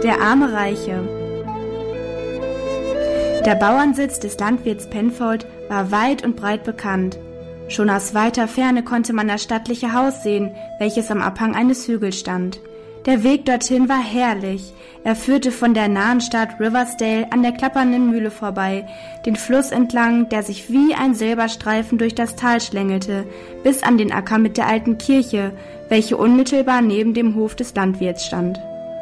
Der arme Reiche. Der Bauernsitz des Landwirts Penfold war weit und breit bekannt. Schon aus weiter Ferne konnte man das stattliche Haus sehen, welches am Abhang eines Hügels stand. Der Weg dorthin war herrlich. Er führte von der nahen Stadt Riversdale an der klappernden Mühle vorbei, den Fluss entlang, der sich wie ein Silberstreifen durch das Tal schlängelte, bis an den Acker mit der alten Kirche, welche unmittelbar neben dem Hof des Landwirts stand.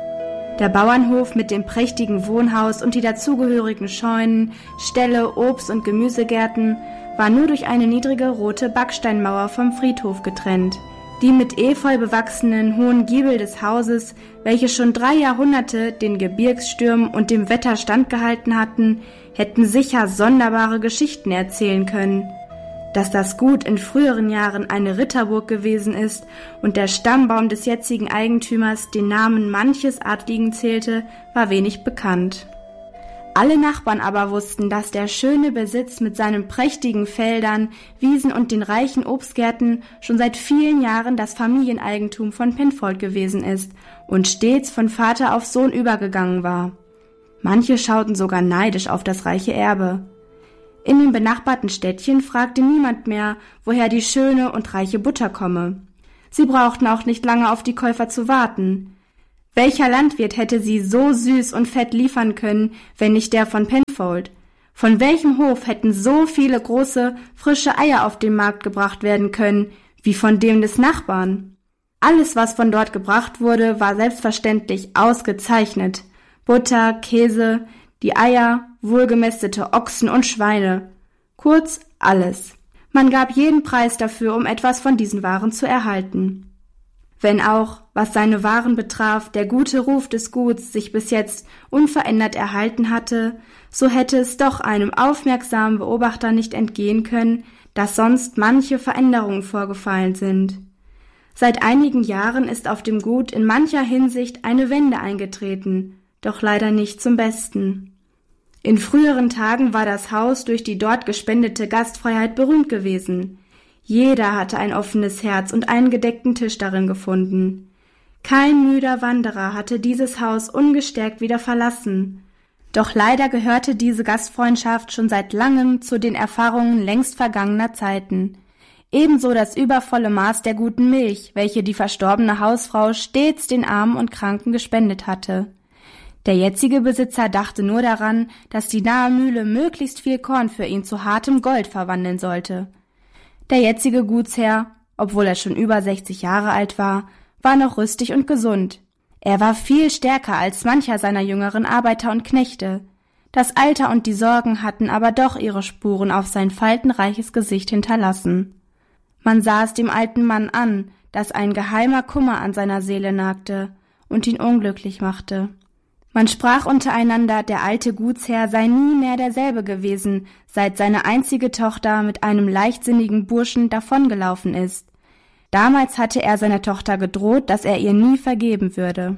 Der Bauernhof mit dem prächtigen Wohnhaus und die dazugehörigen Scheunen, Ställe, Obst- und Gemüsegärten war nur durch eine niedrige rote Backsteinmauer vom Friedhof getrennt. Die mit Efeu bewachsenen hohen Giebel des Hauses, welche schon 3 Jahrhunderte den Gebirgsstürmen und dem Wetter standgehalten hatten, hätten sicher sonderbare Geschichten erzählen können. Dass das Gut in früheren Jahren eine Ritterburg gewesen ist und der Stammbaum des jetzigen Eigentümers den Namen manches Adligen zählte, war wenig bekannt. Alle Nachbarn aber wussten, dass der schöne Besitz mit seinen prächtigen Feldern, Wiesen und den reichen Obstgärten schon seit vielen Jahren das Familieneigentum von Penfold gewesen ist und stets von Vater auf Sohn übergegangen war. Manche schauten sogar neidisch auf das reiche Erbe. In dem benachbarten Städtchen fragte niemand mehr, woher die schöne und reiche Butter komme. Sie brauchten auch nicht lange auf die Käufer zu warten. Welcher Landwirt hätte sie so süß und fett liefern können, wenn nicht der von Penfold? Von welchem Hof hätten so viele große, frische Eier auf den Markt gebracht werden können, wie von dem des Nachbarn? Alles, was von dort gebracht wurde, war selbstverständlich ausgezeichnet. Butter, Käse, die Eier, wohlgemästete Ochsen und Schweine. Kurz alles. Man gab jeden Preis dafür, um etwas von diesen Waren zu erhalten. Wenn auch, was seine Waren betraf, der gute Ruf des Guts sich bis jetzt unverändert erhalten hatte, so hätte es doch einem aufmerksamen Beobachter nicht entgehen können, dass sonst manche Veränderungen vorgefallen sind. Seit einigen Jahren ist auf dem Gut in mancher Hinsicht eine Wende eingetreten, doch leider nicht zum Besten. In früheren Tagen war das Haus durch die dort gespendete Gastfreiheit berühmt gewesen. Jeder hatte ein offenes Herz und einen gedeckten Tisch darin gefunden. Kein müder Wanderer hatte dieses Haus ungestärkt wieder verlassen. Doch leider gehörte diese Gastfreundschaft schon seit langem zu den Erfahrungen längst vergangener Zeiten. Ebenso das übervolle Maß der guten Milch, welche die verstorbene Hausfrau stets den Armen und Kranken gespendet hatte. Der jetzige Besitzer dachte nur daran, dass die nahe Mühle möglichst viel Korn für ihn zu hartem Gold verwandeln sollte. Der jetzige Gutsherr, obwohl er schon über 60 Jahre alt war noch rüstig und gesund. Er war viel stärker als mancher seiner jüngeren Arbeiter und Knechte. Das Alter und die Sorgen hatten aber doch ihre Spuren auf sein faltenreiches Gesicht hinterlassen. Man sah es dem alten Mann an, dass ein geheimer Kummer an seiner Seele nagte und ihn unglücklich machte. Man sprach untereinander, der alte Gutsherr sei nie mehr derselbe gewesen, seit seine einzige Tochter mit einem leichtsinnigen Burschen davongelaufen ist. Damals hatte er seiner Tochter gedroht, dass er ihr nie vergeben würde.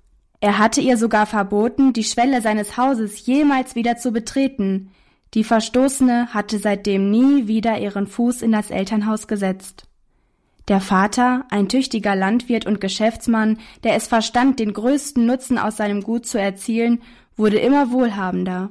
Er hatte ihr sogar verboten, die Schwelle seines Hauses jemals wieder zu betreten. Die Verstoßene hatte seitdem nie wieder ihren Fuß in das Elternhaus gesetzt. Der Vater, ein tüchtiger Landwirt und Geschäftsmann, der es verstand, den größten Nutzen aus seinem Gut zu erzielen, wurde immer wohlhabender.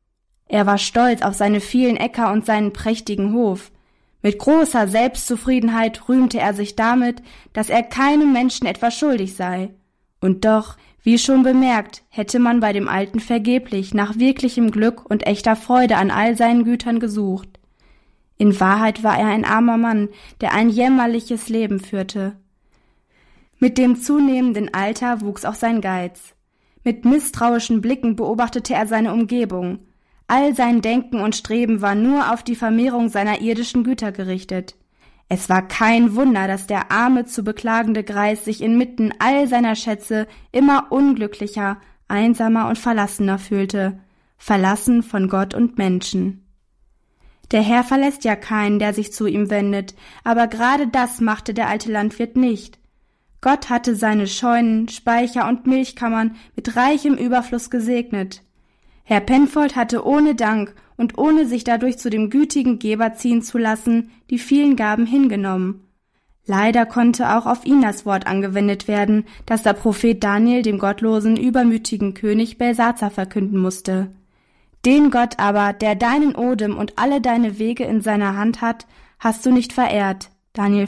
Er war stolz auf seine vielen Äcker und seinen prächtigen Hof. Mit großer Selbstzufriedenheit rühmte er sich damit, dass er keinem Menschen etwas schuldig sei. Und doch, wie schon bemerkt, hätte man bei dem Alten vergeblich nach wirklichem Glück und echter Freude an all seinen Gütern gesucht. In Wahrheit war er ein armer Mann, der ein jämmerliches Leben führte. Mit dem zunehmenden Alter wuchs auch sein Geiz. Mit misstrauischen Blicken beobachtete er seine Umgebung. All sein Denken und Streben war nur auf die Vermehrung seiner irdischen Güter gerichtet. Es war kein Wunder, dass der arme, zu beklagende Greis sich inmitten all seiner Schätze immer unglücklicher, einsamer und verlassener fühlte, verlassen von Gott und Menschen. Der Herr verlässt ja keinen, der sich zu ihm wendet, aber gerade das machte der alte Landwirt nicht. Gott hatte seine Scheunen, Speicher und Milchkammern mit reichem Überfluss gesegnet. Herr Penfold hatte ohne Dank und ohne sich dadurch zu dem gütigen Geber ziehen zu lassen, die vielen Gaben hingenommen. Leider konnte auch auf ihn das Wort angewendet werden, das der Prophet Daniel dem gottlosen, übermütigen König Belsazar verkünden musste. Den Gott aber, der deinen Odem und alle deine Wege in seiner Hand hat, hast du nicht verehrt. Daniel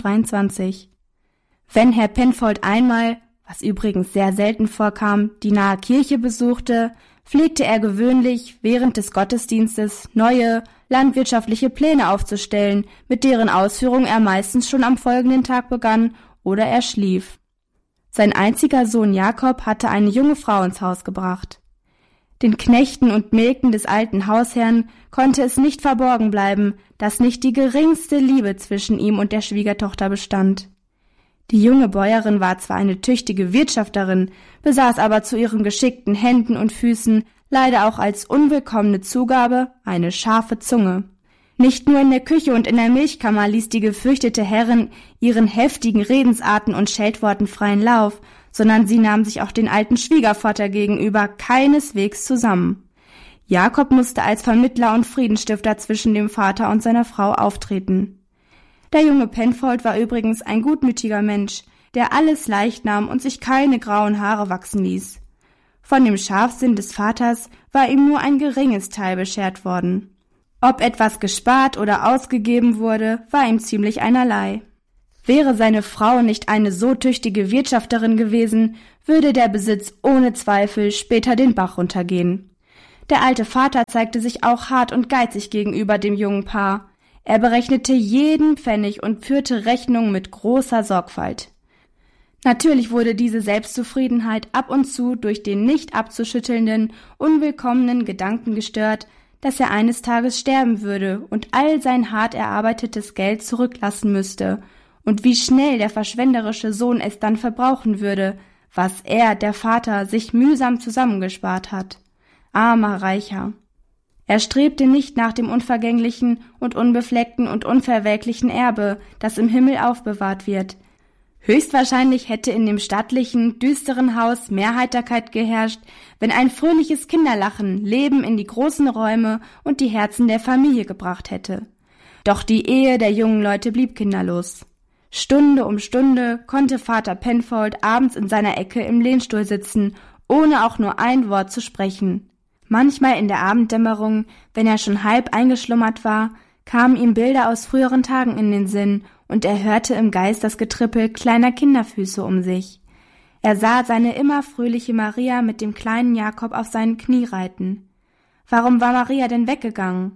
5,23. Wenn Herr Penfold einmal, was übrigens sehr selten vorkam, die nahe Kirche besuchte, pflegte er gewöhnlich, während des Gottesdienstes neue, landwirtschaftliche Pläne aufzustellen, mit deren Ausführung er meistens schon am folgenden Tag begann oder er schlief. Sein einziger Sohn Jakob hatte eine junge Frau ins Haus gebracht. Den Knechten und Mägden des alten Hausherrn konnte es nicht verborgen bleiben, dass nicht die geringste Liebe zwischen ihm und der Schwiegertochter bestand. Die junge Bäuerin war zwar eine tüchtige Wirtschafterin, besaß aber zu ihren geschickten Händen und Füßen leider auch als unwillkommene Zugabe eine scharfe Zunge. Nicht nur in der Küche und in der Milchkammer ließ die gefürchtete Herrin ihren heftigen Redensarten und Scheltworten freien Lauf, sondern sie nahm sich auch den alten Schwiegervater gegenüber keineswegs zusammen. Jakob musste als Vermittler und Friedensstifter zwischen dem Vater und seiner Frau auftreten. Der junge Penfold war übrigens ein gutmütiger Mensch, der alles leicht nahm und sich keine grauen Haare wachsen ließ. Von dem Scharfsinn des Vaters war ihm nur ein geringes Teil beschert worden. Ob etwas gespart oder ausgegeben wurde, war ihm ziemlich einerlei. Wäre seine Frau nicht eine so tüchtige Wirtschafterin gewesen, würde der Besitz ohne Zweifel später den Bach runtergehen. Der alte Vater zeigte sich auch hart und geizig gegenüber dem jungen Paar. Er berechnete jeden Pfennig und führte Rechnungen mit großer Sorgfalt. Natürlich wurde diese Selbstzufriedenheit ab und zu durch den nicht abzuschüttelnden, unwillkommenen Gedanken gestört, dass er eines Tages sterben würde und all sein hart erarbeitetes Geld zurücklassen müsste, und wie schnell der verschwenderische Sohn es dann verbrauchen würde, was er, der Vater, sich mühsam zusammengespart hat. Armer Reicher! Er strebte nicht nach dem unvergänglichen und unbefleckten und unverwelklichen Erbe, das im Himmel aufbewahrt wird. Höchstwahrscheinlich hätte in dem stattlichen, düsteren Haus mehr Heiterkeit geherrscht, wenn ein fröhliches Kinderlachen Leben in die großen Räume und die Herzen der Familie gebracht hätte. Doch die Ehe der jungen Leute blieb kinderlos. Stunde um Stunde konnte Vater Penfold abends in seiner Ecke im Lehnstuhl sitzen, ohne auch nur ein Wort zu sprechen. Manchmal in der Abenddämmerung, wenn er schon halb eingeschlummert war, kamen ihm Bilder aus früheren Tagen in den Sinn, und er hörte im Geist das Getrippel kleiner Kinderfüße um sich. Er sah seine immer fröhliche Maria mit dem kleinen Jakob auf seinen Knie reiten. Warum war Maria denn weggegangen?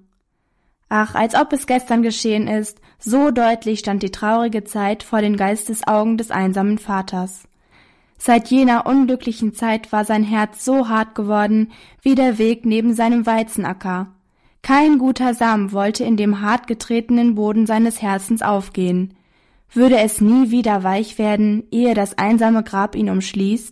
Ach, als ob es gestern geschehen ist, so deutlich stand die traurige Zeit vor den Geistesaugen des einsamen Vaters. Seit jener unglücklichen Zeit war sein Herz so hart geworden wie der Weg neben seinem Weizenacker. Kein guter Samen wollte in dem hart getretenen Boden seines Herzens aufgehen. Würde es nie wieder weich werden, ehe das einsame Grab ihn umschließt?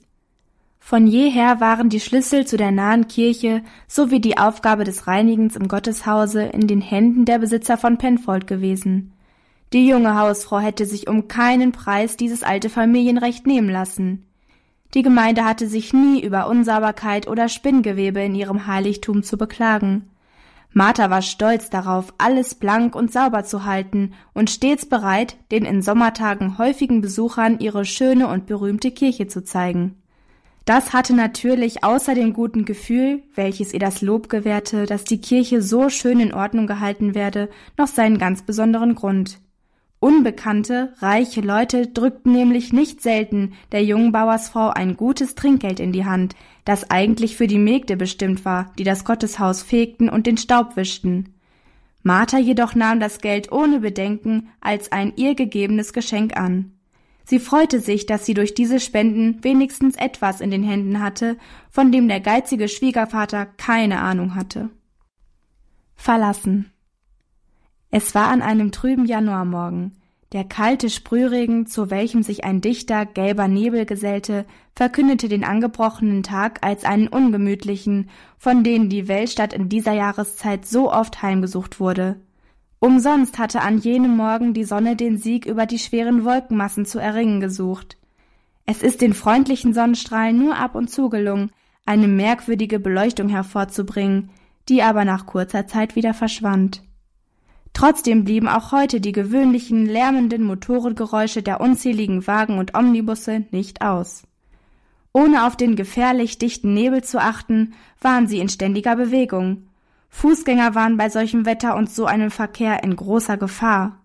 Von jeher waren die Schlüssel zu der nahen Kirche sowie die Aufgabe des Reinigens im Gotteshause in den Händen der Besitzer von Penfold gewesen. Die junge Hausfrau hätte sich um keinen Preis dieses alte Familienrecht nehmen lassen. Die Gemeinde hatte sich nie über Unsauberkeit oder Spinngewebe in ihrem Heiligtum zu beklagen. Martha war stolz darauf, alles blank und sauber zu halten und stets bereit, den in Sommertagen häufigen Besuchern ihre schöne und berühmte Kirche zu zeigen. Das hatte natürlich außer dem guten Gefühl, welches ihr das Lob gewährte, dass die Kirche so schön in Ordnung gehalten werde, noch seinen ganz besonderen Grund. Unbekannte, reiche Leute drückten nämlich nicht selten der jungen Bauersfrau ein gutes Trinkgeld in die Hand, das eigentlich für die Mägde bestimmt war, die das Gotteshaus fegten und den Staub wischten. Martha jedoch nahm das Geld ohne Bedenken als ein ihr gegebenes Geschenk an. Sie freute sich, dass sie durch diese Spenden wenigstens etwas in den Händen hatte, von dem der geizige Schwiegervater keine Ahnung hatte. Verlassen. Es war an einem trüben Januarmorgen. Der kalte Sprühregen, zu welchem sich ein dichter, gelber Nebel gesellte, verkündete den angebrochenen Tag als einen ungemütlichen, von denen die Weltstadt in dieser Jahreszeit so oft heimgesucht wurde. Umsonst hatte an jenem Morgen die Sonne den Sieg über die schweren Wolkenmassen zu erringen gesucht. Es ist den freundlichen Sonnenstrahlen nur ab und zu gelungen, eine merkwürdige Beleuchtung hervorzubringen, die aber nach kurzer Zeit wieder verschwand. Trotzdem blieben auch heute die gewöhnlichen, lärmenden Motorengeräusche der unzähligen Wagen und Omnibusse nicht aus. Ohne auf den gefährlich dichten Nebel zu achten, waren sie in ständiger Bewegung. Fußgänger waren bei solchem Wetter und so einem Verkehr in großer Gefahr.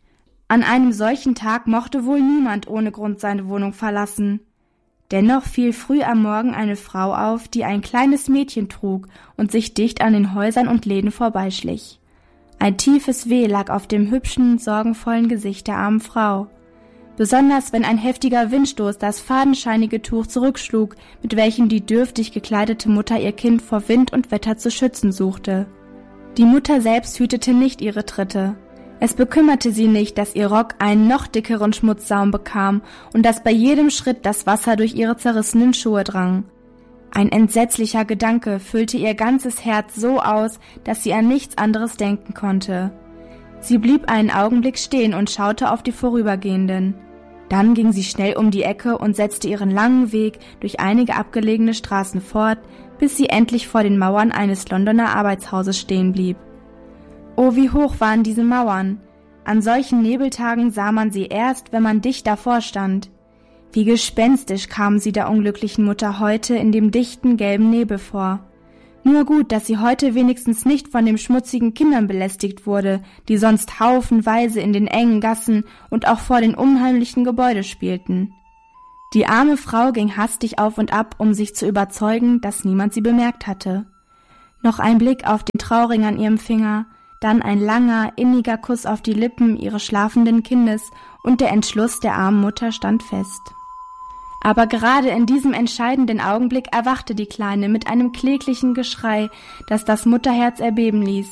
An einem solchen Tag mochte wohl niemand ohne Grund seine Wohnung verlassen. Dennoch fiel früh am Morgen eine Frau auf, die ein kleines Mädchen trug und sich dicht an den Häusern und Läden vorbeischlich. Ein tiefes Weh lag auf dem hübschen, sorgenvollen Gesicht der armen Frau. Besonders wenn ein heftiger Windstoß das fadenscheinige Tuch zurückschlug, mit welchem die dürftig gekleidete Mutter ihr Kind vor Wind und Wetter zu schützen suchte. Die Mutter selbst hütete nicht ihre Tritte. Es bekümmerte sie nicht, dass ihr Rock einen noch dickeren Schmutzsaum bekam und dass bei jedem Schritt das Wasser durch ihre zerrissenen Schuhe drang. Ein entsetzlicher Gedanke füllte ihr ganzes Herz so aus, dass sie an nichts anderes denken konnte. Sie blieb einen Augenblick stehen und schaute auf die Vorübergehenden. Dann ging sie schnell um die Ecke und setzte ihren langen Weg durch einige abgelegene Straßen fort, bis sie endlich vor den Mauern eines Londoner Arbeitshauses stehen blieb. Oh, wie hoch waren diese Mauern! An solchen Nebeltagen sah man sie erst, wenn man dicht davor stand. Wie gespenstisch kamen sie der unglücklichen Mutter heute in dem dichten, gelben Nebel vor. Nur gut, dass sie heute wenigstens nicht von den schmutzigen Kindern belästigt wurde, die sonst haufenweise in den engen Gassen und auch vor den unheimlichen Gebäuden spielten. Die arme Frau ging hastig auf und ab, um sich zu überzeugen, dass niemand sie bemerkt hatte. Noch ein Blick auf den Trauring an ihrem Finger, dann ein langer, inniger Kuss auf die Lippen ihres schlafenden Kindes und der Entschluss der armen Mutter stand fest. Aber gerade in diesem entscheidenden Augenblick erwachte die Kleine mit einem kläglichen Geschrei, das das Mutterherz erbeben ließ.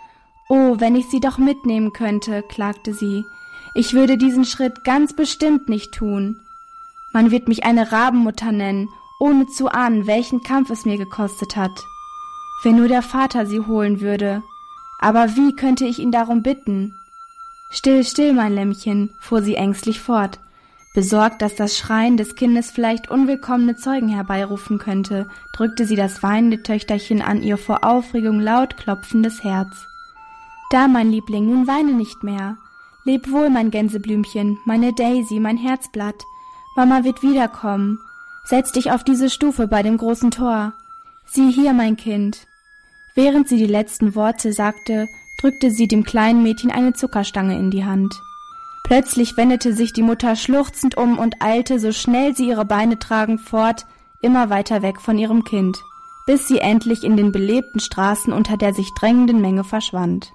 »Oh, wenn ich sie doch mitnehmen könnte«, klagte sie. »Ich würde diesen Schritt ganz bestimmt nicht tun. Man wird mich eine Rabenmutter nennen, ohne zu ahnen, welchen Kampf es mir gekostet hat. Wenn nur der Vater sie holen würde. Aber wie könnte ich ihn darum bitten?« »Still, still, mein Lämmchen«, fuhr sie ängstlich fort. Besorgt, dass das Schreien des Kindes vielleicht unwillkommene Zeugen herbeirufen könnte, drückte sie das weinende Töchterchen an ihr vor Aufregung laut klopfendes Herz. »Da, mein Liebling, nun weine nicht mehr. Leb wohl, mein Gänseblümchen, meine Daisy, mein Herzblatt. Mama wird wiederkommen. Setz dich auf diese Stufe bei dem großen Tor. Sieh hier, mein Kind.« Während sie die letzten Worte sagte, drückte sie dem kleinen Mädchen eine Zuckerstange in die Hand. Plötzlich wendete sich die Mutter schluchzend um und eilte, so schnell sie ihre Beine tragen, fort, immer weiter weg von ihrem Kind, bis sie endlich in den belebten Straßen unter der sich drängenden Menge verschwand.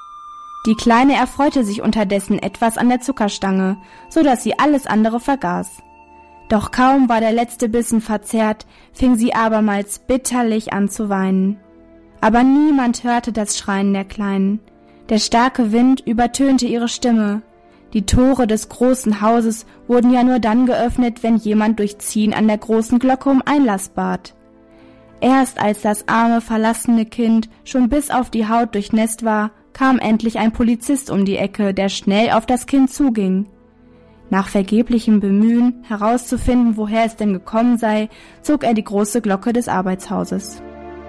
Die Kleine erfreute sich unterdessen etwas an der Zuckerstange, so dass sie alles andere vergaß. Doch kaum war der letzte Bissen verzehrt, fing sie abermals bitterlich an zu weinen. Aber niemand hörte das Schreien der Kleinen. Der starke Wind übertönte ihre Stimme. Die Tore des großen Hauses wurden ja nur dann geöffnet, wenn jemand durch Ziehen an der großen Glocke um Einlass bat. Erst als das arme, verlassene Kind schon bis auf die Haut durchnässt war, kam endlich ein Polizist um die Ecke, der schnell auf das Kind zuging. Nach vergeblichem Bemühen, herauszufinden, woher es denn gekommen sei, zog er die große Glocke des Arbeitshauses.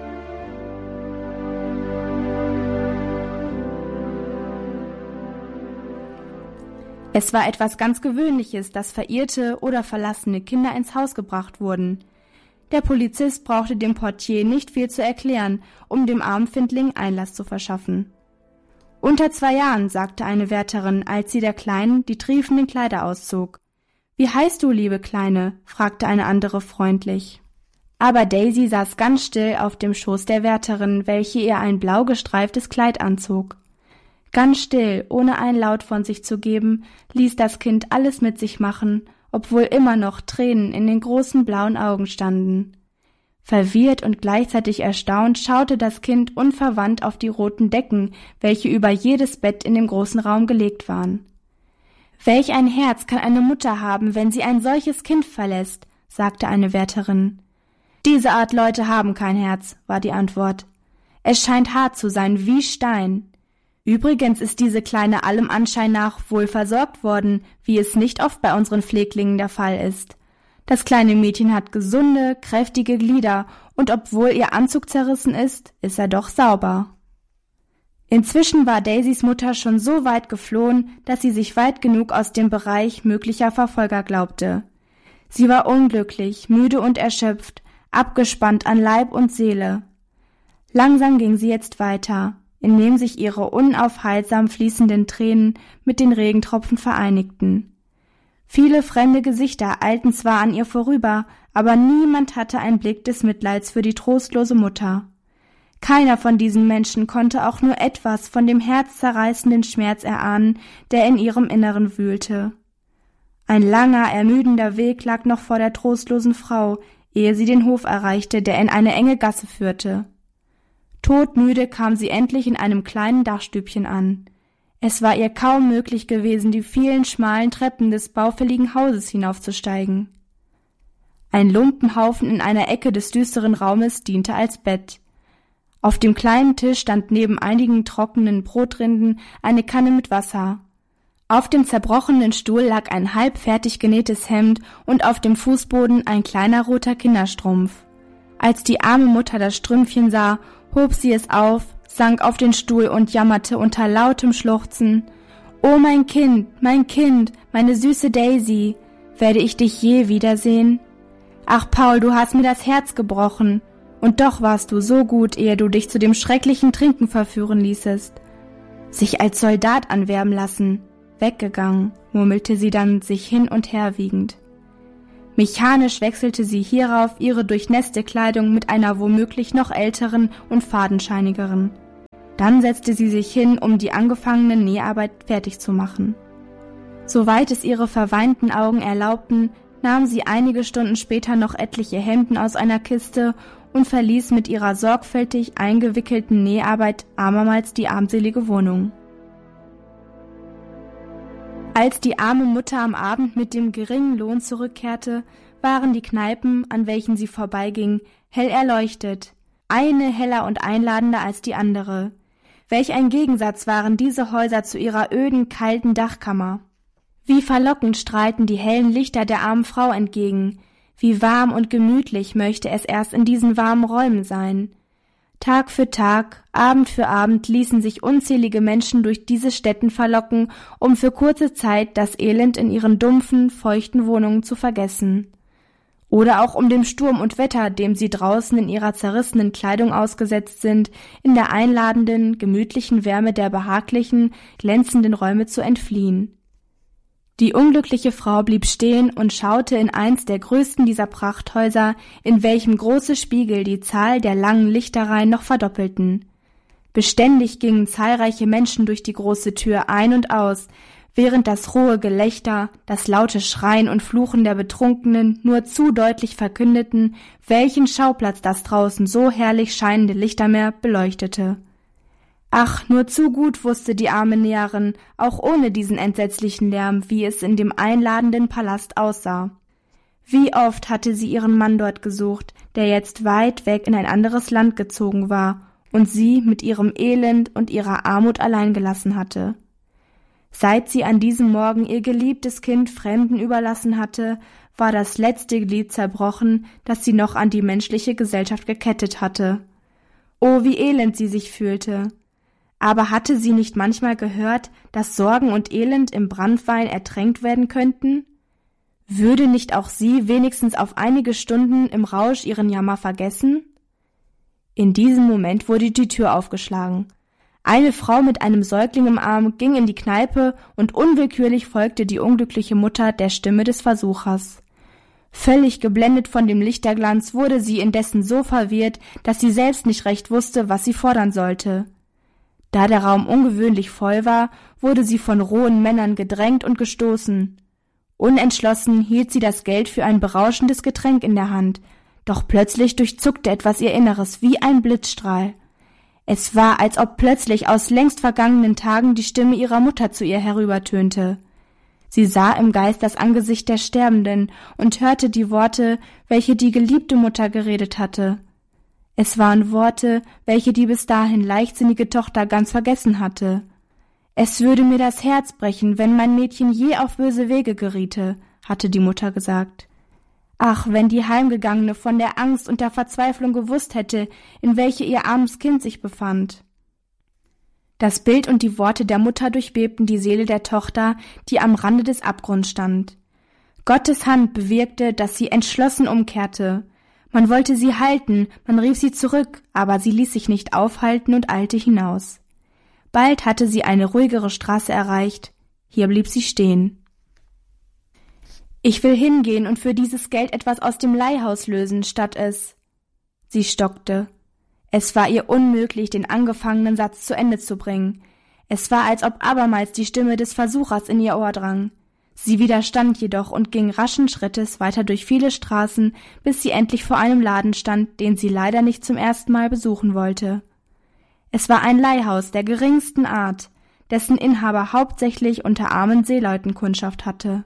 Es war etwas ganz Gewöhnliches, dass verirrte oder verlassene Kinder ins Haus gebracht wurden. Der Polizist brauchte dem Portier nicht viel zu erklären, um dem armen Findling Einlass zu verschaffen. »Unter 2 Jahren«, sagte eine Wärterin, als sie der Kleinen die triefenden Kleider auszog. »Wie heißt du, liebe Kleine?«, fragte eine andere freundlich. Aber Daisy saß ganz still auf dem Schoß der Wärterin, welche ihr ein blau gestreiftes Kleid anzog. Ganz still, ohne einen Laut von sich zu geben, ließ das Kind alles mit sich machen, obwohl immer noch Tränen in den großen blauen Augen standen. Verwirrt und gleichzeitig erstaunt schaute das Kind unverwandt auf die roten Decken, welche über jedes Bett in dem großen Raum gelegt waren. »Welch ein Herz kann eine Mutter haben, wenn sie ein solches Kind verlässt?«, sagte eine Wärterin. »Diese Art Leute haben kein Herz«, war die Antwort. »Es scheint hart zu sein wie Stein. Übrigens ist diese Kleine allem Anschein nach wohl versorgt worden, wie es nicht oft bei unseren Pfleglingen der Fall ist. Das kleine Mädchen hat gesunde, kräftige Glieder, und obwohl ihr Anzug zerrissen ist er doch sauber.« Inzwischen war Daisys Mutter schon so weit geflohen, dass sie sich weit genug aus dem Bereich möglicher Verfolger glaubte. Sie war unglücklich, müde und erschöpft, abgespannt an Leib und Seele. Langsam ging sie jetzt weiter, indem sich ihre unaufhaltsam fließenden Tränen mit den Regentropfen vereinigten. Viele fremde Gesichter eilten zwar an ihr vorüber, aber niemand hatte einen Blick des Mitleids für die trostlose Mutter. Keiner von diesen Menschen konnte auch nur etwas von dem herzzerreißenden Schmerz erahnen, der in ihrem Inneren wühlte. Ein langer, ermüdender Weg lag noch vor der trostlosen Frau, ehe sie den Hof erreichte, der in eine enge Gasse führte. Todmüde kam sie endlich in einem kleinen Dachstübchen an. Es war ihr kaum möglich gewesen, die vielen schmalen Treppen des baufälligen Hauses hinaufzusteigen. Ein Lumpenhaufen in einer Ecke des düsteren Raumes diente als Bett. Auf dem kleinen Tisch stand neben einigen trockenen Brotrinden eine Kanne mit Wasser. Auf dem zerbrochenen Stuhl lag ein halbfertig genähtes Hemd und auf dem Fußboden ein kleiner roter Kinderstrumpf. Als die arme Mutter das Strümpfchen sah, hob sie es auf, sank auf den Stuhl und jammerte unter lautem Schluchzen: »Oh mein Kind, meine süße Daisy, werde ich dich je wiedersehen? Ach Paul, du hast mir das Herz gebrochen, und doch warst du so gut, ehe du dich zu dem schrecklichen Trinken verführen ließest. Sich als Soldat anwerben lassen, weggegangen«, murmelte sie dann, sich hin und her wiegend. Mechanisch wechselte sie hierauf ihre durchnässte Kleidung mit einer womöglich noch älteren und fadenscheinigeren. Dann setzte sie sich hin, um die angefangene Näharbeit fertig zu machen. Soweit es ihre verweinten Augen erlaubten, nahm sie einige Stunden später noch etliche Hemden aus einer Kiste und verließ mit ihrer sorgfältig eingewickelten Näharbeit abermals die armselige Wohnung. Als die arme Mutter am Abend mit dem geringen Lohn zurückkehrte, waren die Kneipen, an welchen sie vorbeiging, hell erleuchtet, eine heller und einladender als die andere. Welch ein Gegensatz waren diese Häuser zu ihrer öden, kalten Dachkammer. Wie verlockend strahlten die hellen Lichter der armen Frau entgegen, wie warm und gemütlich möchte es erst in diesen warmen Räumen sein. Tag für Tag, Abend für Abend ließen sich unzählige Menschen durch diese Stätten verlocken, um für kurze Zeit das Elend in ihren dumpfen, feuchten Wohnungen zu vergessen. Oder auch um dem Sturm und Wetter, dem sie draußen in ihrer zerrissenen Kleidung ausgesetzt sind, in der einladenden, gemütlichen Wärme der behaglichen, glänzenden Räume zu entfliehen. Die unglückliche Frau blieb stehen und schaute in eins der größten dieser Prachthäuser, in welchem große Spiegel die Zahl der langen Lichterreihen noch verdoppelten. Beständig gingen zahlreiche Menschen durch die große Tür ein und aus, während das rohe Gelächter, das laute Schreien und Fluchen der Betrunkenen nur zu deutlich verkündeten, welchen Schauplatz das draußen so herrlich scheinende Lichtermeer beleuchtete. Ach, nur zu gut wusste die arme Näherin, auch ohne diesen entsetzlichen Lärm, wie es in dem einladenden Palast aussah. Wie oft hatte sie ihren Mann dort gesucht, der jetzt weit weg in ein anderes Land gezogen war und sie mit ihrem Elend und ihrer Armut allein gelassen hatte. Seit sie an diesem Morgen ihr geliebtes Kind Fremden überlassen hatte, war das letzte Glied zerbrochen, das sie noch an die menschliche Gesellschaft gekettet hatte. Oh, wie elend sie sich fühlte! Aber hatte sie nicht manchmal gehört, dass Sorgen und Elend im Branntwein ertränkt werden könnten? Würde nicht auch sie wenigstens auf einige Stunden im Rausch ihren Jammer vergessen? In diesem Moment wurde die Tür aufgeschlagen. Eine Frau mit einem Säugling im Arm ging in die Kneipe und unwillkürlich folgte die unglückliche Mutter der Stimme des Versuchers. Völlig geblendet von dem Lichterglanz wurde sie indessen so verwirrt, dass sie selbst nicht recht wusste, was sie fordern sollte. Da der Raum ungewöhnlich voll war, wurde sie von rohen Männern gedrängt und gestoßen. Unentschlossen hielt sie das Geld für ein berauschendes Getränk in der Hand, doch plötzlich durchzuckte etwas ihr Inneres wie ein Blitzstrahl. Es war, als ob plötzlich aus längst vergangenen Tagen die Stimme ihrer Mutter zu ihr herübertönte. Sie sah im Geist das Angesicht der Sterbenden und hörte die Worte, welche die geliebte Mutter geredet hatte. Es waren Worte, welche die bis dahin leichtsinnige Tochter ganz vergessen hatte. »Es würde mir das Herz brechen, wenn mein Mädchen je auf böse Wege geriete«, hatte die Mutter gesagt. Ach, wenn die Heimgegangene von der Angst und der Verzweiflung gewusst hätte, in welche ihr armes Kind sich befand. Das Bild und die Worte der Mutter durchbebten die Seele der Tochter, die am Rande des Abgrunds stand. Gottes Hand bewirkte, dass sie entschlossen umkehrte. Man wollte sie halten, man rief sie zurück, aber sie ließ sich nicht aufhalten und eilte hinaus. Bald hatte sie eine ruhigere Straße erreicht. Hier blieb sie stehen. »Ich will hingehen und für dieses Geld etwas aus dem Leihhaus lösen, statt es...« Sie stockte. Es war ihr unmöglich, den angefangenen Satz zu Ende zu bringen. Es war, als ob abermals die Stimme des Versuchers in ihr Ohr drang. Sie widerstand jedoch und ging raschen Schrittes weiter durch viele Straßen, bis sie endlich vor einem Laden stand, den sie leider nicht zum ersten Mal besuchen wollte. Es war ein Leihhaus der geringsten Art, dessen Inhaber hauptsächlich unter armen Seeleuten Kundschaft hatte.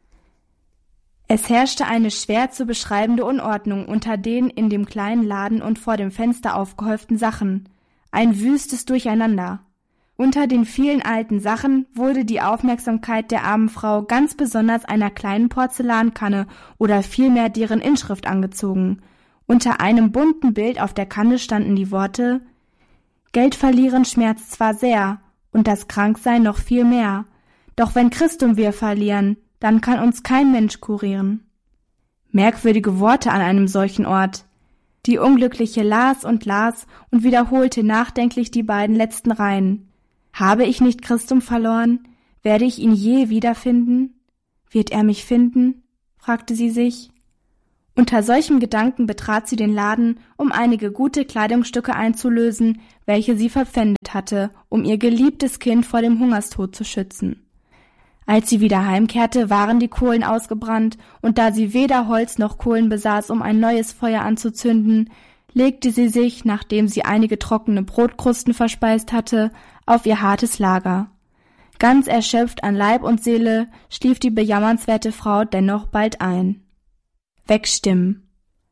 Es herrschte eine schwer zu beschreibende Unordnung unter den in dem kleinen Laden und vor dem Fenster aufgehäuften Sachen, ein wüstes Durcheinander. Unter den vielen alten Sachen wurde die Aufmerksamkeit der armen Frau ganz besonders einer kleinen Porzellankanne oder vielmehr deren Inschrift angezogen. Unter einem bunten Bild auf der Kanne standen die Worte: »Geld verlieren schmerzt zwar sehr, und das Kranksein noch viel mehr, doch wenn Christum wir verlieren, dann kann uns kein Mensch kurieren.« Merkwürdige Worte an einem solchen Ort. Die Unglückliche las und wiederholte nachdenklich die beiden letzten Reihen. »Habe ich nicht Christum verloren? Werde ich ihn je wiederfinden? Wird er mich finden?« fragte sie sich. Unter solchem Gedanken betrat sie den Laden, um einige gute Kleidungsstücke einzulösen, welche sie verpfändet hatte, um ihr geliebtes Kind vor dem Hungerstod zu schützen. Als sie wieder heimkehrte, waren die Kohlen ausgebrannt, und da sie weder Holz noch Kohlen besaß, um ein neues Feuer anzuzünden, legte sie sich, nachdem sie einige trockene Brotkrusten verspeist hatte, auf ihr hartes Lager. Ganz erschöpft an Leib und Seele schlief die bejammernswerte Frau dennoch bald ein. Wegstimmen.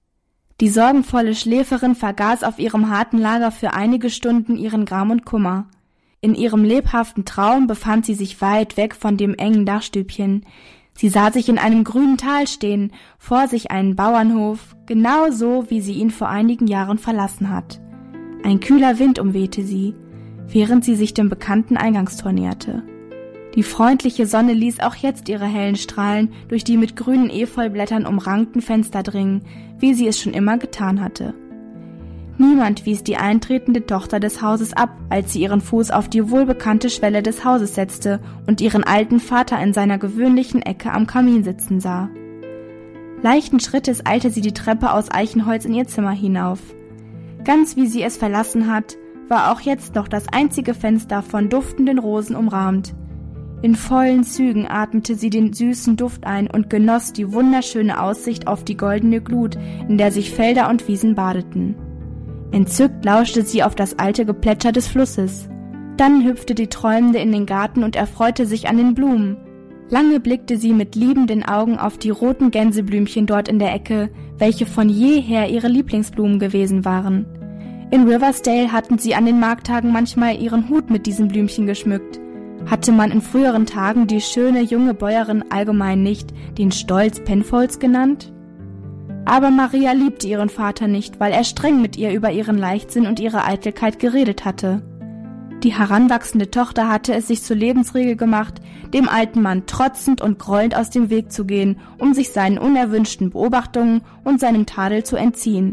Die sorgenvolle Schläferin vergaß auf ihrem harten Lager für einige Stunden ihren Gram und Kummer. In ihrem lebhaften Traum befand sie sich weit weg von dem engen Dachstübchen. Sie sah sich in einem grünen Tal stehen, vor sich einen Bauernhof, genau so, wie sie ihn vor einigen Jahren verlassen hat. Ein kühler Wind umwehte sie, während sie sich dem bekannten Eingangstor näherte. Die freundliche Sonne ließ auch jetzt ihre hellen Strahlen durch die mit grünen Efeublättern umrankten Fenster dringen, wie sie es schon immer getan hatte. Niemand wies die eintretende Tochter des Hauses ab, als sie ihren Fuß auf die wohlbekannte Schwelle des Hauses setzte und ihren alten Vater in seiner gewöhnlichen Ecke am Kamin sitzen sah. Leichten Schrittes eilte sie die Treppe aus Eichenholz in ihr Zimmer hinauf. Ganz wie sie es verlassen hat, war auch jetzt noch das einzige Fenster von duftenden Rosen umrahmt. In vollen Zügen atmete sie den süßen Duft ein und genoss die wunderschöne Aussicht auf die goldene Glut, in der sich Felder und Wiesen badeten. Entzückt lauschte sie auf das alte Geplätscher des Flusses. Dann hüpfte die Träumende in den Garten und erfreute sich an den Blumen. Lange blickte sie mit liebenden Augen auf die roten Gänseblümchen dort in der Ecke, welche von jeher ihre Lieblingsblumen gewesen waren. In Riversdale hatten sie an den Markttagen manchmal ihren Hut mit diesen Blümchen geschmückt. Hatte man in früheren Tagen die schöne junge Bäuerin allgemein nicht den Stolz Penfolds genannt? Aber Maria liebte ihren Vater nicht, weil er streng mit ihr über ihren Leichtsinn und ihre Eitelkeit geredet hatte. Die heranwachsende Tochter hatte es sich zur Lebensregel gemacht, dem alten Mann trotzend und grollend aus dem Weg zu gehen, um sich seinen unerwünschten Beobachtungen und seinem Tadel zu entziehen.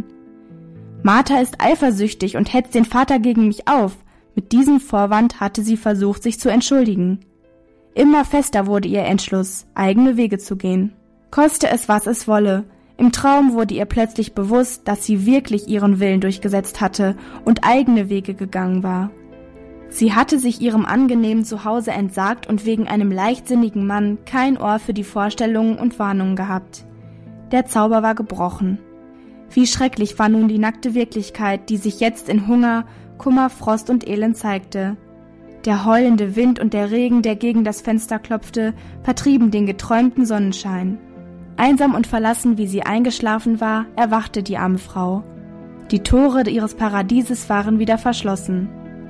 Martha ist eifersüchtig und hetzt den Vater gegen mich auf. Mit diesem Vorwand hatte sie versucht, sich zu entschuldigen. Immer fester wurde ihr Entschluss, eigene Wege zu gehen. Koste es, was es wolle. Im Traum wurde ihr plötzlich bewusst, dass sie wirklich ihren Willen durchgesetzt hatte und eigene Wege gegangen war. Sie hatte sich ihrem angenehmen Zuhause entsagt und wegen einem leichtsinnigen Mann kein Ohr für die Vorstellungen und Warnungen gehabt. Der Zauber war gebrochen. Wie schrecklich war nun die nackte Wirklichkeit, die sich jetzt in Hunger, Kummer, Frost und Elend zeigte. Der heulende Wind und der Regen, der gegen das Fenster klopfte, vertrieben den geträumten Sonnenschein. Einsam und verlassen, wie sie eingeschlafen war, erwachte die arme Frau. Die Tore ihres Paradieses waren wieder verschlossen.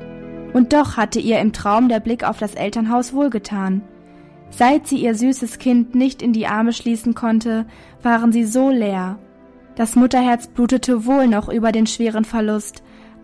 Und doch hatte ihr im Traum der Blick auf das Elternhaus wohlgetan. Seit sie ihr süßes Kind nicht in die Arme schließen konnte, waren sie so leer. Das Mutterherz blutete wohl noch über den schweren Verlust,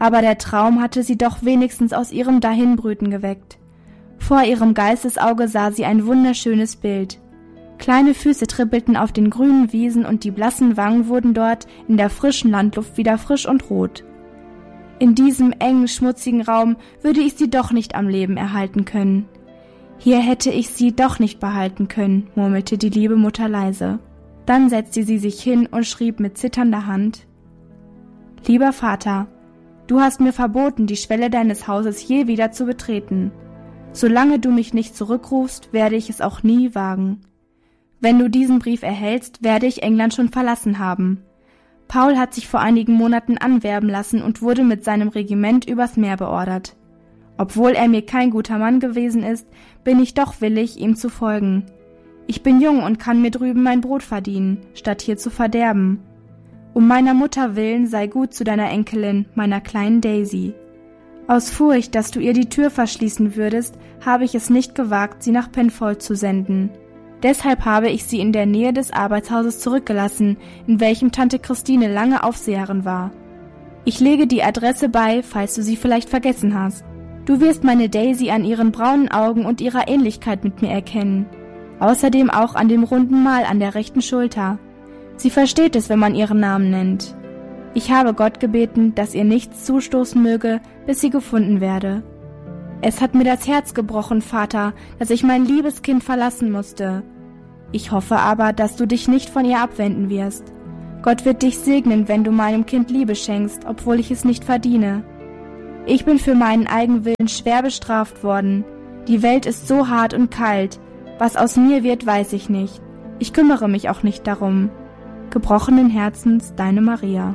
aber der Traum hatte sie doch wenigstens aus ihrem Dahinbrüten geweckt. Vor ihrem Geistesauge sah sie ein wunderschönes Bild. Kleine Füße trippelten auf den grünen Wiesen und die blassen Wangen wurden dort in der frischen Landluft wieder frisch und rot. In diesem engen, schmutzigen Raum würde ich sie doch nicht am Leben erhalten können. Hier hätte ich sie doch nicht behalten können, murmelte die liebe Mutter leise. Dann setzte sie sich hin und schrieb mit zitternder Hand: »Lieber Vater, du hast mir verboten, die Schwelle deines Hauses je wieder zu betreten. Solange du mich nicht zurückrufst, werde ich es auch nie wagen. Wenn du diesen Brief erhältst, werde ich England schon verlassen haben. Paul hat sich vor einigen Monaten anwerben lassen und wurde mit seinem Regiment übers Meer beordert. Obwohl er mir kein guter Mann gewesen ist, bin ich doch willig, ihm zu folgen. Ich bin jung und kann mir drüben mein Brot verdienen, statt hier zu verderben. Um meiner Mutter willen sei gut zu deiner Enkelin, meiner kleinen Daisy. Aus Furcht, dass du ihr die Tür verschließen würdest, habe ich es nicht gewagt, sie nach Penfold zu senden. Deshalb habe ich sie in der Nähe des Arbeitshauses zurückgelassen, in welchem Tante Christine lange Aufseherin war. Ich lege die Adresse bei, falls du sie vielleicht vergessen hast. Du wirst meine Daisy an ihren braunen Augen und ihrer Ähnlichkeit mit mir erkennen. Außerdem auch an dem runden Mal an der rechten Schulter. Sie versteht es, wenn man ihren Namen nennt. Ich habe Gott gebeten, dass ihr nichts zustoßen möge, bis sie gefunden werde. Es hat mir das Herz gebrochen, Vater, dass ich mein liebes Kind verlassen musste. Ich hoffe aber, dass du dich nicht von ihr abwenden wirst. Gott wird dich segnen, wenn du meinem Kind Liebe schenkst, obwohl ich es nicht verdiene. Ich bin für meinen Eigenwillen schwer bestraft worden. Die Welt ist so hart und kalt. Was aus mir wird, weiß ich nicht. Ich kümmere mich auch nicht darum. Gebrochenen Herzens, deine Maria.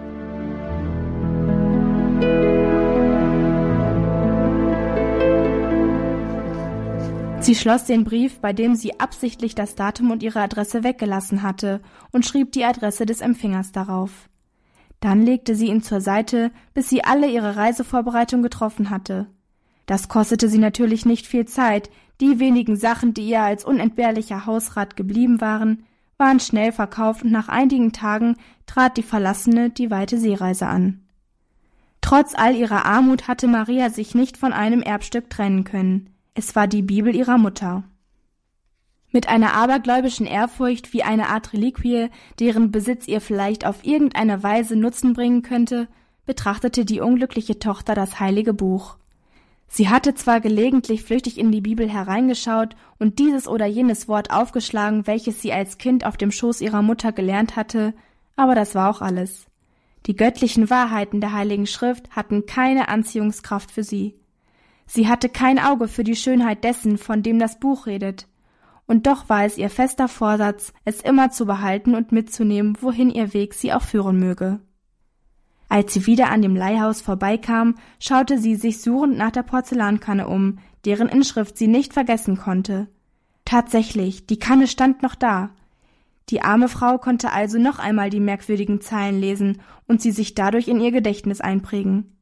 Sie schloss den Brief, bei dem sie absichtlich das Datum und ihre Adresse weggelassen hatte, und schrieb die Adresse des Empfängers darauf. Dann legte sie ihn zur Seite, bis sie alle ihre Reisevorbereitung getroffen hatte. Das kostete sie natürlich nicht viel Zeit, die wenigen Sachen, die ihr als unentbehrlicher Hausrat geblieben waren, waren schnell verkauft und nach einigen Tagen trat die Verlassene die weite Seereise an. Trotz all ihrer Armut hatte Maria sich nicht von einem Erbstück trennen können. Es war die Bibel ihrer Mutter. Mit einer abergläubischen Ehrfurcht wie eine Art Reliquie, deren Besitz ihr vielleicht auf irgendeine Weise Nutzen bringen könnte, betrachtete die unglückliche Tochter das heilige Buch. Sie hatte zwar gelegentlich flüchtig in die Bibel hereingeschaut und dieses oder jenes Wort aufgeschlagen, welches sie als Kind auf dem Schoß ihrer Mutter gelernt hatte, aber das war auch alles. Die göttlichen Wahrheiten der Heiligen Schrift hatten keine Anziehungskraft für sie. Sie hatte kein Auge für die Schönheit dessen, von dem das Buch redet. Und doch war es ihr fester Vorsatz, es immer zu behalten und mitzunehmen, wohin ihr Weg sie auch führen möge. Als sie wieder an dem Leihhaus vorbeikam, schaute sie sich suchend nach der Porzellankanne um, deren Inschrift sie nicht vergessen konnte. Tatsächlich, die Kanne stand noch da. Die arme Frau konnte also noch einmal die merkwürdigen Zeilen lesen und sie sich dadurch in ihr Gedächtnis einprägen.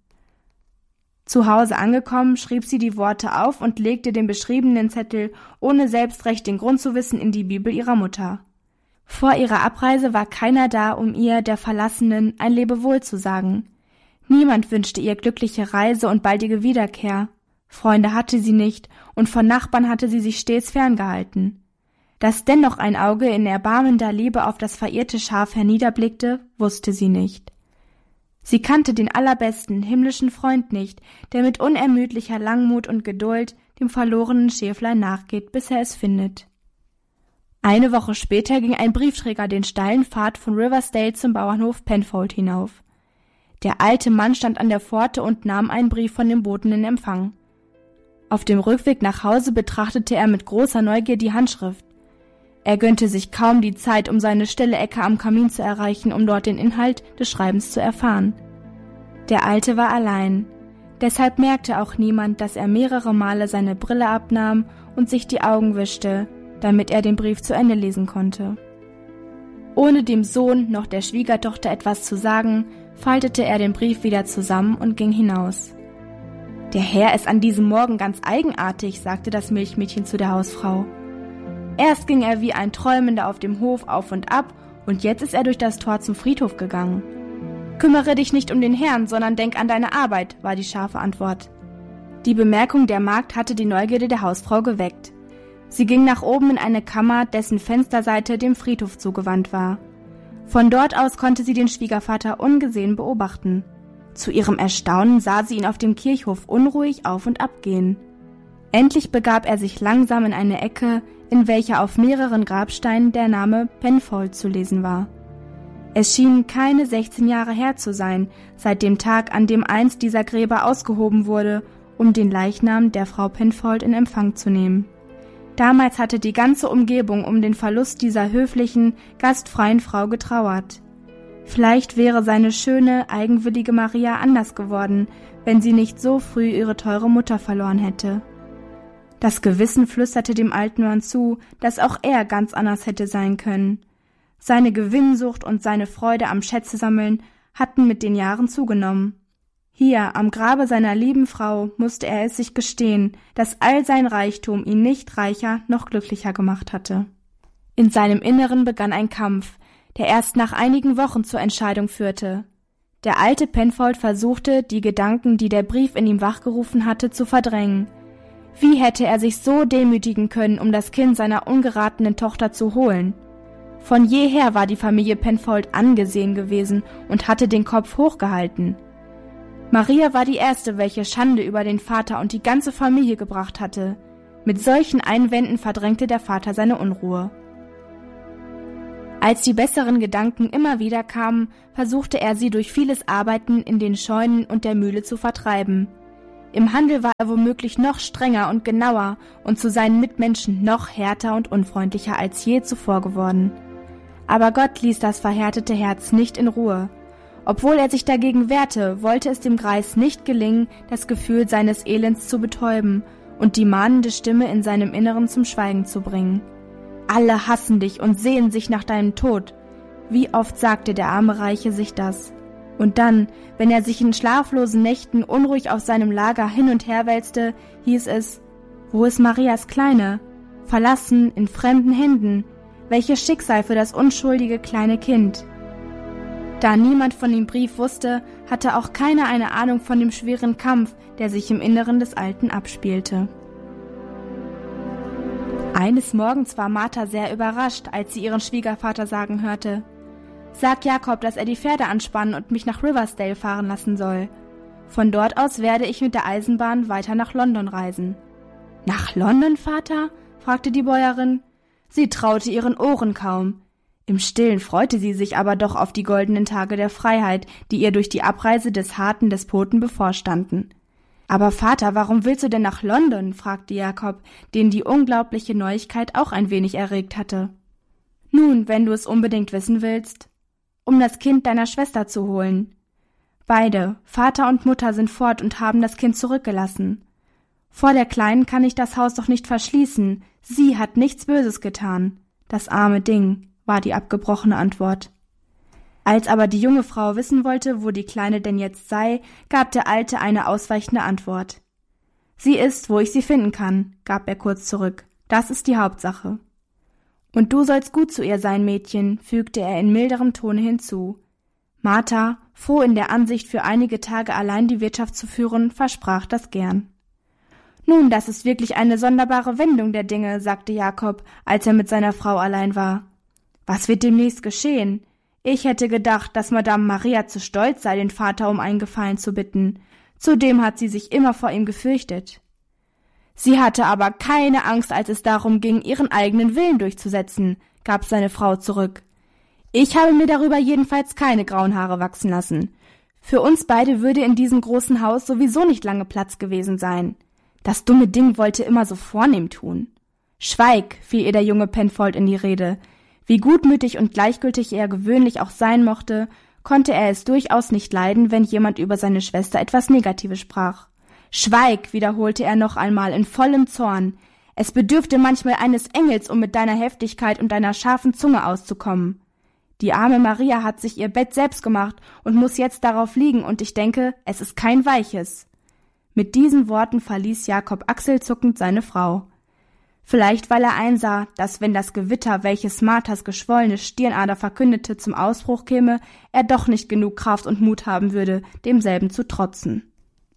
Zu Hause angekommen, schrieb sie die Worte auf und legte den beschriebenen Zettel, ohne selbst recht den Grund zu wissen, in die Bibel ihrer Mutter. Vor ihrer Abreise war keiner da, um ihr, der Verlassenen, ein Lebewohl zu sagen. Niemand wünschte ihr glückliche Reise und baldige Wiederkehr. Freunde hatte sie nicht, und von Nachbarn hatte sie sich stets ferngehalten. Dass dennoch ein Auge in erbarmender Liebe auf das verirrte Schaf herniederblickte, wusste sie nicht. Sie kannte den allerbesten himmlischen Freund nicht, der mit unermüdlicher Langmut und Geduld dem verlorenen Schäflein nachgeht, bis er es findet. Eine Woche später ging ein Briefträger den steilen Pfad von Riversdale zum Bauernhof Penfold hinauf. Der alte Mann stand an der Pforte und nahm einen Brief von dem Boten in Empfang. Auf dem Rückweg nach Hause betrachtete er mit großer Neugier die Handschrift. Er gönnte sich kaum die Zeit, um seine stille Ecke am Kamin zu erreichen, um dort den Inhalt des Schreibens zu erfahren. Der Alte war allein. Deshalb merkte auch niemand, dass er mehrere Male seine Brille abnahm und sich die Augen wischte, damit er den Brief zu Ende lesen konnte. Ohne dem Sohn noch der Schwiegertochter etwas zu sagen, faltete er den Brief wieder zusammen und ging hinaus. »Der Herr ist an diesem Morgen ganz eigenartig«, sagte das Milchmädchen zu der Hausfrau. Erst ging er wie ein Träumender auf dem Hof auf und ab, und jetzt ist er durch das Tor zum Friedhof gegangen. »Kümmere dich nicht um den Herrn, sondern denk an deine Arbeit«, war die scharfe Antwort. Die Bemerkung der Magd hatte die Neugierde der Hausfrau geweckt. Sie ging nach oben in eine Kammer, dessen Fensterseite dem Friedhof zugewandt war. Von dort aus konnte sie den Schwiegervater ungesehen beobachten. Zu ihrem Erstaunen sah sie ihn auf dem Kirchhof unruhig auf und ab gehen. Endlich begab er sich langsam in eine Ecke, in welcher auf mehreren Grabsteinen der Name Penfold zu lesen war. Es schienen keine 16 Jahre her zu sein, seit dem Tag, an dem einst dieser Gräber ausgehoben wurde, um den Leichnam der Frau Penfold in Empfang zu nehmen. Damals hatte die ganze Umgebung um den Verlust dieser höflichen, gastfreien Frau getrauert. Vielleicht wäre seine schöne, eigenwillige Maria anders geworden, wenn sie nicht so früh ihre teure Mutter verloren hätte. Das Gewissen flüsterte dem alten Mann zu, dass auch er ganz anders hätte sein können. Seine Gewinnsucht und seine Freude am Schätzesammeln hatten mit den Jahren zugenommen. Hier, am Grabe seiner lieben Frau, musste er es sich gestehen, dass all sein Reichtum ihn nicht reicher noch glücklicher gemacht hatte. In seinem Inneren begann ein Kampf, der erst nach einigen Wochen zur Entscheidung führte. Der alte Penfold versuchte, die Gedanken, die der Brief in ihm wachgerufen hatte, zu verdrängen. Wie hätte er sich so demütigen können, um das Kind seiner ungeratenen Tochter zu holen? Von jeher war die Familie Penfold angesehen gewesen und hatte den Kopf hochgehalten. Maria war die erste, welche Schande über den Vater und die ganze Familie gebracht hatte. Mit solchen Einwänden verdrängte der Vater seine Unruhe. Als die besseren Gedanken immer wieder kamen, versuchte er sie durch vieles Arbeiten in den Scheunen und der Mühle zu vertreiben. Im Handel war er womöglich noch strenger und genauer und zu seinen Mitmenschen noch härter und unfreundlicher als je zuvor geworden. Aber Gott ließ das verhärtete Herz nicht in Ruhe. Obwohl er sich dagegen wehrte, wollte es dem Greis nicht gelingen, das Gefühl seines Elends zu betäuben und die mahnende Stimme in seinem Inneren zum Schweigen zu bringen. Alle hassen dich und sehnen sich nach deinem Tod. Wie oft sagte der arme Reiche sich das? Und dann, wenn er sich in schlaflosen Nächten unruhig auf seinem Lager hin und her wälzte, hieß es: Wo ist Marias Kleine? Verlassen, in fremden Händen. Welches Schicksal für das unschuldige kleine Kind? Da niemand von dem Brief wusste, hatte auch keiner eine Ahnung von dem schweren Kampf, der sich im Inneren des Alten abspielte. Eines Morgens war Martha sehr überrascht, als sie ihren Schwiegervater sagen hörte: »Sag Jakob, dass er die Pferde anspannen und mich nach Riversdale fahren lassen soll. Von dort aus werde ich mit der Eisenbahn weiter nach London reisen.« »Nach London, Vater?« fragte die Bäuerin. Sie traute ihren Ohren kaum. Im Stillen freute sie sich aber doch auf die goldenen Tage der Freiheit, die ihr durch die Abreise des harten Despoten bevorstanden. »Aber Vater, warum willst du denn nach London?« fragte Jakob, den die unglaubliche Neuigkeit auch ein wenig erregt hatte. »Nun, wenn du es unbedingt wissen willst, um das Kind deiner Schwester zu holen. Beide, Vater und Mutter, sind fort und haben das Kind zurückgelassen. Vor der Kleinen kann ich das Haus doch nicht verschließen, sie hat nichts Böses getan. Das arme Ding«, war die abgebrochene Antwort. Als aber die junge Frau wissen wollte, wo die Kleine denn jetzt sei, gab der Alte eine ausweichende Antwort. »Sie ist, wo ich sie finden kann«, gab er kurz zurück. »Das ist die Hauptsache.« »Und du sollst gut zu ihr sein, Mädchen«, fügte er in milderem Tone hinzu. Martha, froh in der Ansicht, für einige Tage allein die Wirtschaft zu führen, versprach das gern. »Nun, das ist wirklich eine sonderbare Wendung der Dinge«, sagte Jakob, als er mit seiner Frau allein war. »Was wird demnächst geschehen? Ich hätte gedacht, dass Madame Maria zu stolz sei, den Vater um einen Gefallen zu bitten. Zudem hat sie sich immer vor ihm gefürchtet.« »Sie hatte aber keine Angst, als es darum ging, ihren eigenen Willen durchzusetzen«, gab seine Frau zurück. »Ich habe mir darüber jedenfalls keine grauen Haare wachsen lassen. Für uns beide würde in diesem großen Haus sowieso nicht lange Platz gewesen sein. Das dumme Ding wollte immer so vornehm tun.« »Schweig«, fiel ihr der junge Penfold in die Rede. Wie gutmütig und gleichgültig er gewöhnlich auch sein mochte, konnte er es durchaus nicht leiden, wenn jemand über seine Schwester etwas Negatives sprach. »Schweig«, wiederholte er noch einmal in vollem Zorn. »Es bedürfte manchmal eines Engels, um mit deiner Heftigkeit und deiner scharfen Zunge auszukommen. Die arme Maria hat sich ihr Bett selbst gemacht und muss jetzt darauf liegen, und ich denke, es ist kein weiches.« Mit diesen Worten verließ Jakob achselzuckend seine Frau. Vielleicht weil er einsah, dass wenn das Gewitter, welches Marthas geschwollene Stirnader verkündete, zum Ausbruch käme, er doch nicht genug Kraft und Mut haben würde, demselben zu trotzen.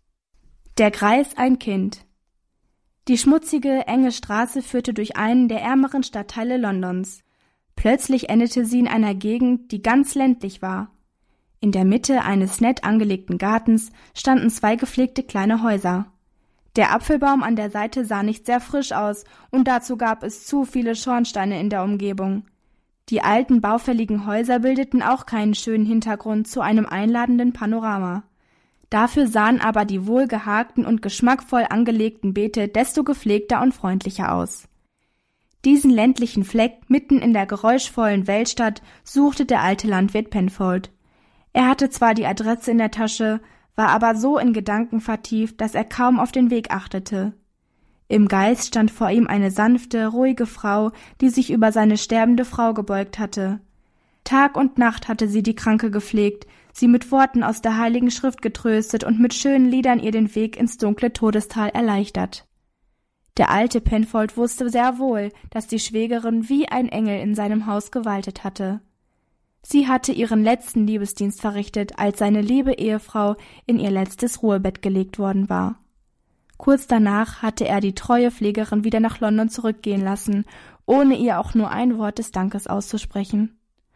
Der Greis ein Kind. Die schmutzige, enge Straße führte durch einen der ärmeren Stadtteile Londons. Plötzlich endete sie in einer Gegend, die ganz ländlich war. In der Mitte eines nett angelegten Gartens standen 2 gepflegte kleine Häuser. Der Apfelbaum an der Seite sah nicht sehr frisch aus, und dazu gab es zu viele Schornsteine in der Umgebung. Die alten, baufälligen Häuser bildeten auch keinen schönen Hintergrund zu einem einladenden Panorama. Dafür sahen aber die wohlgehagten und geschmackvoll angelegten Beete desto gepflegter und freundlicher aus. Diesen ländlichen Fleck mitten in der geräuschvollen Weltstadt suchte der alte Landwirt Penfold. Er hatte zwar die Adresse in der Tasche, war aber so in Gedanken vertieft, dass er kaum auf den Weg achtete. Im Geist stand vor ihm eine sanfte, ruhige Frau, die sich über seine sterbende Frau gebeugt hatte. Tag und Nacht hatte sie die Kranke gepflegt, sie mit Worten aus der Heiligen Schrift getröstet und mit schönen Liedern ihr den Weg ins dunkle Todestal erleichtert. Der alte Penfold wusste sehr wohl, dass die Schwägerin wie ein Engel in seinem Haus gewaltet hatte. Sie hatte ihren letzten Liebesdienst verrichtet, als seine liebe Ehefrau in ihr letztes Ruhebett gelegt worden war. Kurz danach hatte er die treue Pflegerin wieder nach London zurückgehen lassen, ohne ihr auch nur ein Wort des Dankes auszusprechen.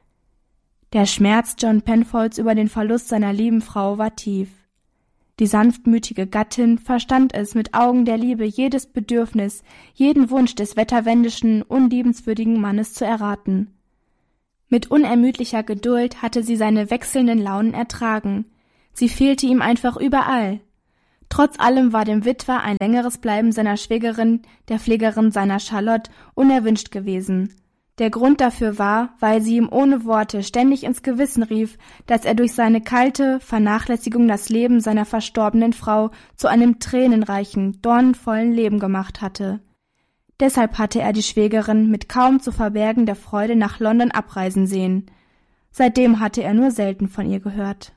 Der Schmerz John Penfolds über den Verlust seiner lieben Frau war tief. Die sanftmütige Gattin verstand es, mit Augen der Liebe jedes Bedürfnis, jeden Wunsch des wetterwendischen, unliebenswürdigen Mannes zu erraten. Mit unermüdlicher Geduld hatte sie seine wechselnden Launen ertragen. Sie fehlte ihm einfach überall. Trotz allem war dem Witwer ein längeres Bleiben seiner Schwägerin, der Pflegerin seiner Charlotte, unerwünscht gewesen. Der Grund dafür war, weil sie ihm ohne Worte ständig ins Gewissen rief, dass er durch seine kalte Vernachlässigung das Leben seiner verstorbenen Frau zu einem tränenreichen, dornenvollen Leben gemacht hatte. Deshalb hatte er die Schwägerin mit kaum zu verbergender Freude nach London abreisen sehen. Seitdem hatte er nur selten von ihr gehört.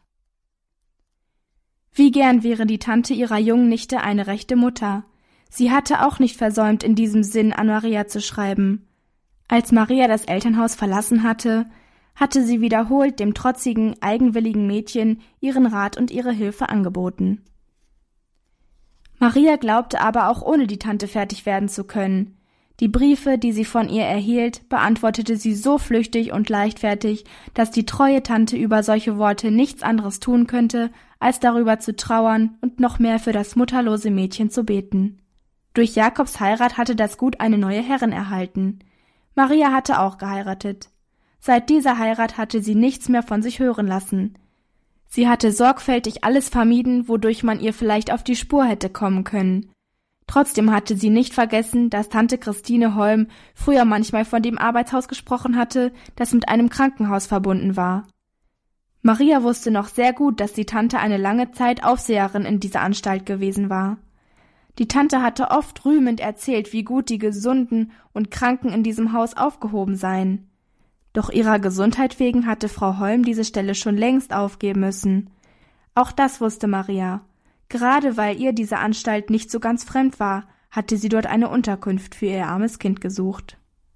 Wie gern wäre die Tante ihrer jungen Nichte eine rechte Mutter. Sie hatte auch nicht versäumt, in diesem Sinn an Maria zu schreiben. Als Maria das Elternhaus verlassen hatte, hatte sie wiederholt dem trotzigen, eigenwilligen Mädchen ihren Rat und ihre Hilfe angeboten. Maria glaubte aber auch ohne die Tante fertig werden zu können. Die Briefe, die sie von ihr erhielt, beantwortete sie so flüchtig und leichtfertig, dass die treue Tante über solche Worte nichts anderes tun könnte, als darüber zu trauern und noch mehr für das mutterlose Mädchen zu beten. Durch Jakobs Heirat hatte das Gut eine neue Herrin erhalten. Maria hatte auch geheiratet. Seit dieser Heirat hatte sie nichts mehr von sich hören lassen. Sie hatte sorgfältig alles vermieden, wodurch man ihr vielleicht auf die Spur hätte kommen können. Trotzdem hatte sie nicht vergessen, dass Tante Christine Holm früher manchmal von dem Arbeitshaus gesprochen hatte, das mit einem Krankenhaus verbunden war. Maria wusste noch sehr gut, dass die Tante eine lange Zeit Aufseherin in dieser Anstalt gewesen war. Die Tante hatte oft rühmend erzählt, wie gut die Gesunden und Kranken in diesem Haus aufgehoben seien. Doch ihrer Gesundheit wegen hatte Frau Holm diese Stelle schon längst aufgeben müssen. Auch das wusste Maria. Gerade weil ihr diese Anstalt nicht so ganz fremd war, hatte sie dort eine Unterkunft für ihr armes Kind gesucht.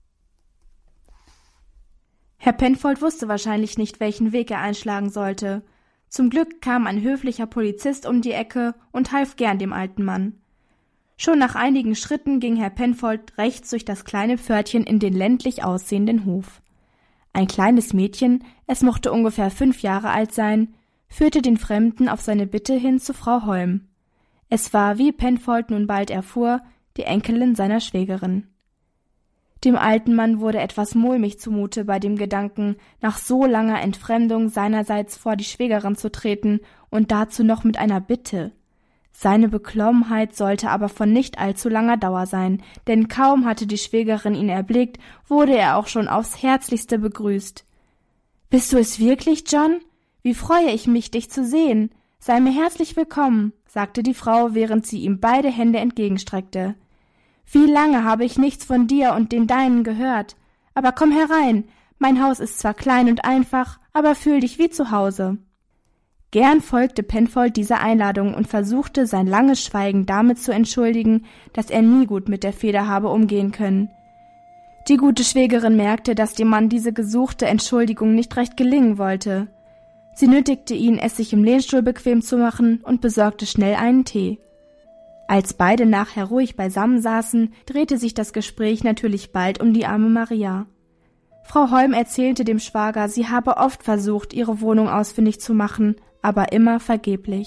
Herr Penfold wusste wahrscheinlich nicht, welchen Weg er einschlagen sollte. Zum Glück kam ein höflicher Polizist um die Ecke und half gern dem alten Mann. Schon nach einigen Schritten ging Herr Penfold rechts durch das kleine Pförtchen in den ländlich aussehenden Hof. Ein kleines Mädchen, es mochte ungefähr 5 Jahre alt sein, führte den Fremden auf seine Bitte hin zu Frau Holm. Es war, wie Penfold nun bald erfuhr, die Enkelin seiner Schwägerin. Dem alten Mann wurde etwas mulmig zumute bei dem Gedanken, nach so langer Entfremdung seinerseits vor die Schwägerin zu treten und dazu noch mit einer Bitte. Seine Beklommenheit sollte aber von nicht allzu langer Dauer sein, denn kaum hatte die Schwägerin ihn erblickt, wurde er auch schon aufs Herzlichste begrüßt. »Bist du es wirklich, John? Wie freue ich mich, dich zu sehen. Sei mir herzlich willkommen«, sagte die Frau, während sie ihm beide Hände entgegenstreckte. »Wie lange habe ich nichts von dir und den Deinen gehört. Aber komm herein, mein Haus ist zwar klein und einfach, aber fühl dich wie zu Hause.« Gern folgte Penfold dieser Einladung und versuchte, sein langes Schweigen damit zu entschuldigen, dass er nie gut mit der Feder habe umgehen können. Die gute Schwägerin merkte, dass dem Mann diese gesuchte Entschuldigung nicht recht gelingen wollte. Sie nötigte ihn, es sich im Lehnstuhl bequem zu machen und besorgte schnell einen Tee. Als beide nachher ruhig beisammen saßen, drehte sich das Gespräch natürlich bald um die arme Maria. Frau Holm erzählte dem Schwager, sie habe oft versucht, ihre Wohnung ausfindig zu machen, aber immer vergeblich.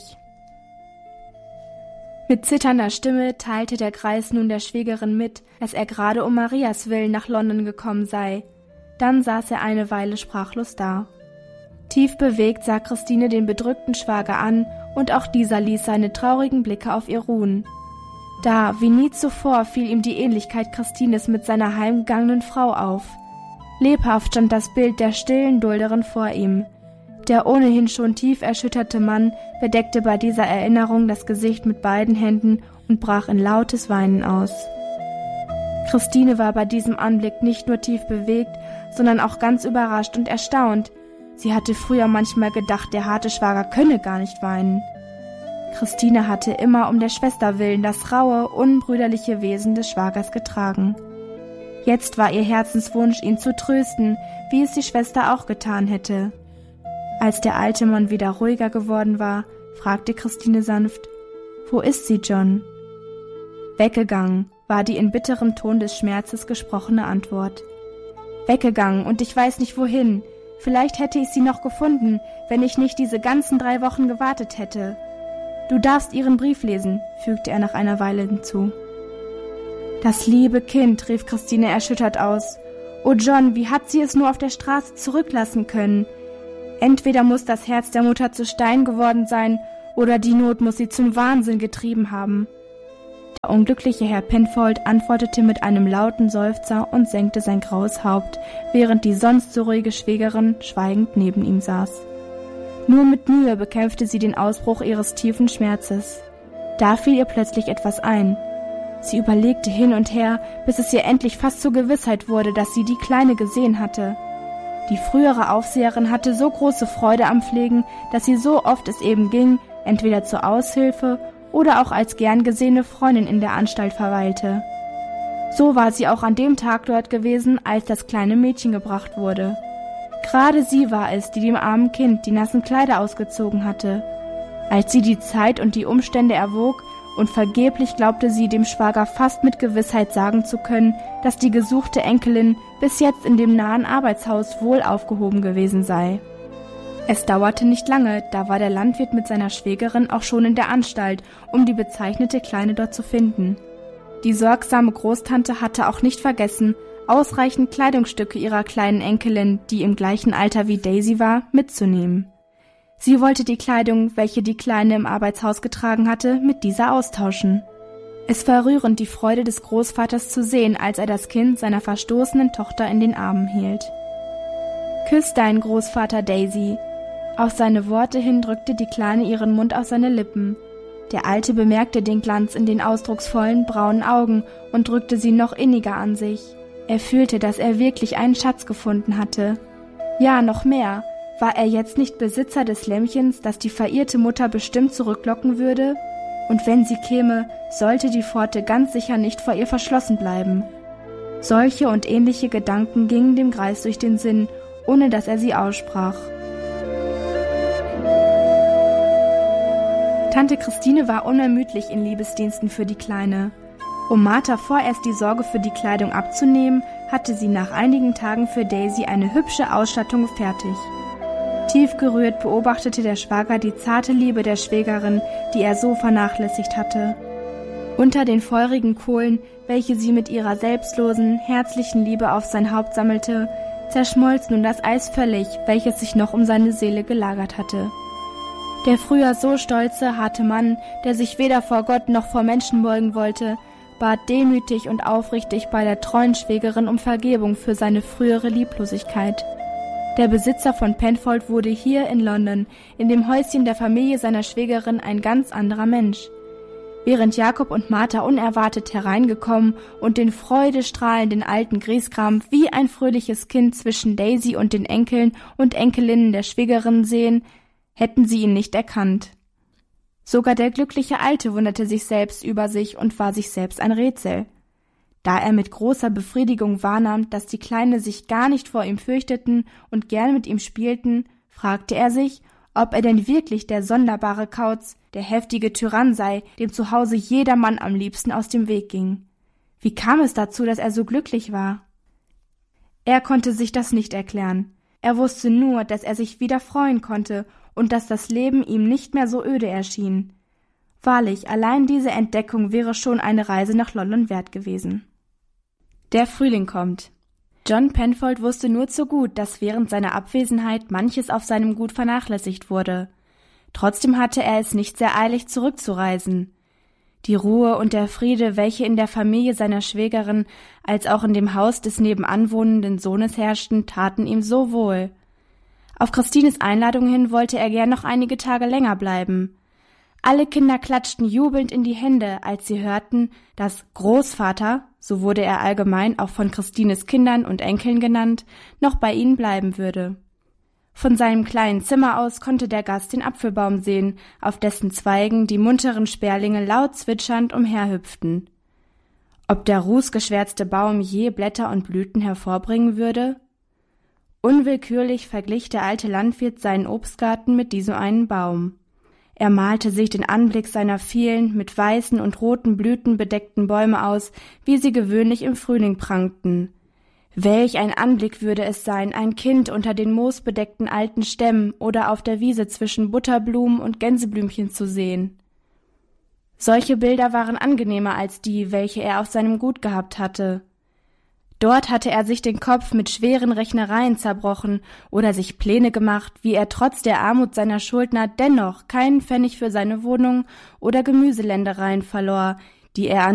Mit zitternder Stimme teilte der Greis nun der Schwägerin mit, dass er gerade um Marias Willen nach London gekommen sei. Dann saß er eine Weile sprachlos da. Tief bewegt sah Christine den bedrückten Schwager an, und auch dieser ließ seine traurigen Blicke auf ihr ruhen. Da, wie nie zuvor, fiel ihm die Ähnlichkeit Christines mit seiner heimgegangenen Frau auf. Lebhaft stand das Bild der stillen Dulderin vor ihm. Der ohnehin schon tief erschütterte Mann bedeckte bei dieser Erinnerung das Gesicht mit beiden Händen und brach in lautes Weinen aus. Christine war bei diesem Anblick nicht nur tief bewegt, sondern auch ganz überrascht und erstaunt. Sie hatte früher manchmal gedacht, der harte Schwager könne gar nicht weinen. Christine hatte immer um der Schwester willen das raue, unbrüderliche Wesen des Schwagers getragen. Jetzt war ihr Herzenswunsch, ihn zu trösten, wie es die Schwester auch getan hätte. Als der alte Mann wieder ruhiger geworden war, fragte Christine sanft: »Wo ist sie, John?« »Weggegangen«, war die in bitterem Ton des Schmerzes gesprochene Antwort. »Weggegangen, und ich weiß nicht wohin. Vielleicht hätte ich sie noch gefunden, wenn ich nicht diese ganzen 3 Wochen gewartet hätte. Du darfst ihren Brief lesen«, fügte er nach einer Weile hinzu. »Das liebe Kind«, rief Christine erschüttert aus. »Oh John, wie hat sie es nur auf der Straße zurücklassen können? Entweder muss das Herz der Mutter zu Stein geworden sein, oder die Not muss sie zum Wahnsinn getrieben haben.« Der unglückliche Herr Penfold antwortete mit einem lauten Seufzer und senkte sein graues Haupt, während die sonst so ruhige Schwägerin schweigend neben ihm saß. Nur mit Mühe bekämpfte sie den Ausbruch ihres tiefen Schmerzes. Da fiel ihr plötzlich etwas ein. Sie überlegte hin und her, bis es ihr endlich fast zur Gewissheit wurde, dass sie die Kleine gesehen hatte. Die frühere Aufseherin hatte so große Freude am Pflegen, dass sie so oft es eben ging, entweder zur Aushilfe oder auch als gern gesehene Freundin in der Anstalt verweilte. So war sie auch an dem Tag dort gewesen, als das kleine Mädchen gebracht wurde. Gerade sie war es, die dem armen Kind die nassen Kleider ausgezogen hatte. Als sie die Zeit und die Umstände erwog, und vergeblich glaubte sie, dem Schwager fast mit Gewissheit sagen zu können, dass die gesuchte Enkelin bis jetzt in dem nahen Arbeitshaus wohl aufgehoben gewesen sei. Es dauerte nicht lange, da war der Landwirt mit seiner Schwägerin auch schon in der Anstalt, um die bezeichnete Kleine dort zu finden. Die sorgsame Großtante hatte auch nicht vergessen, ausreichend Kleidungsstücke ihrer kleinen Enkelin, die im gleichen Alter wie Daisy war, mitzunehmen. Sie wollte die Kleidung, welche die Kleine im Arbeitshaus getragen hatte, mit dieser austauschen. Es war rührend, die Freude des Großvaters zu sehen, als er das Kind seiner verstoßenen Tochter in den Armen hielt. »Küss deinen Großvater, Daisy!« Auf seine Worte hin drückte die Kleine ihren Mund auf seine Lippen. Der Alte bemerkte den Glanz in den ausdrucksvollen, braunen Augen und drückte sie noch inniger an sich. Er fühlte, dass er wirklich einen Schatz gefunden hatte. Ja, noch mehr. War er jetzt nicht Besitzer des Lämmchens, das die verirrte Mutter bestimmt zurücklocken würde? Und wenn sie käme, sollte die Pforte ganz sicher nicht vor ihr verschlossen bleiben. Solche und ähnliche Gedanken gingen dem Greis durch den Sinn, ohne dass er sie aussprach. Tante Christine war unermüdlich in Liebesdiensten für die Kleine. Um Martha vorerst die Sorge für die Kleidung abzunehmen, hatte sie nach einigen Tagen für Daisy eine hübsche Ausstattung fertig. Tief gerührt beobachtete der Schwager die zarte Liebe der Schwägerin, die er so vernachlässigt hatte. Unter den feurigen Kohlen, welche sie mit ihrer selbstlosen, herzlichen Liebe auf sein Haupt sammelte, zerschmolz nun das Eis völlig, welches sich noch um seine Seele gelagert hatte. Der früher so stolze, harte Mann, der sich weder vor Gott noch vor Menschen beugen wollte, bat demütig und aufrichtig bei der treuen Schwägerin um Vergebung für seine frühere Lieblosigkeit. Der Besitzer von Penfold wurde hier in London, in dem Häuschen der Familie seiner Schwägerin, ein ganz anderer Mensch. Während Jakob und Martha unerwartet hereingekommen und den freudestrahlenden alten Griesgram wie ein fröhliches Kind zwischen Daisy und den Enkeln und Enkelinnen der Schwägerin sehen, hätten sie ihn nicht erkannt. Sogar der glückliche Alte wunderte sich selbst über sich und war sich selbst ein Rätsel. Da er mit großer Befriedigung wahrnahm, dass die Kleine sich gar nicht vor ihm fürchteten und gern mit ihm spielten, fragte er sich, ob er denn wirklich der sonderbare Kauz, der heftige Tyrann sei, dem zu Hause jedermann am liebsten aus dem Weg ging. Wie kam es dazu, dass er so glücklich war? Er konnte sich das nicht erklären. Er wusste nur, dass er sich wieder freuen konnte und dass das Leben ihm nicht mehr so öde erschien. Wahrlich, allein diese Entdeckung wäre schon eine Reise nach London wert gewesen. Der Frühling kommt. John Penfold wusste nur zu gut, dass während seiner Abwesenheit manches auf seinem Gut vernachlässigt wurde. Trotzdem hatte er es nicht sehr eilig, zurückzureisen. Die Ruhe und der Friede, welche in der Familie seiner Schwägerin als auch in dem Haus des nebenan wohnenden Sohnes herrschten, taten ihm so wohl. Auf Christines Einladung hin wollte er gern noch einige Tage länger bleiben. Alle Kinder klatschten jubelnd in die Hände, als sie hörten, dass Großvater, so wurde er allgemein auch von Christines Kindern und Enkeln genannt, noch bei ihnen bleiben würde. Von seinem kleinen Zimmer aus konnte der Gast den Apfelbaum sehen, auf dessen Zweigen die munteren Sperlinge laut zwitschernd umherhüpften. Ob der rußgeschwärzte Baum je Blätter und Blüten hervorbringen würde? Unwillkürlich verglich der alte Landwirt seinen Obstgarten mit diesem einen Baum. Er malte sich den Anblick seiner vielen, mit weißen und roten Blüten bedeckten Bäume aus, wie sie gewöhnlich im Frühling prangten. Welch ein Anblick würde es sein, ein Kind unter den moosbedeckten alten Stämmen oder auf der Wiese zwischen Butterblumen und Gänseblümchen zu sehen. Solche Bilder waren angenehmer als die, welche er auf seinem Gut gehabt hatte. Dort hatte er sich den Kopf mit schweren Rechnereien zerbrochen oder sich Pläne gemacht, wie er trotz der Armut seiner Schuldner dennoch keinen Pfennig für seine Wohnung oder Gemüseländereien verlor, die er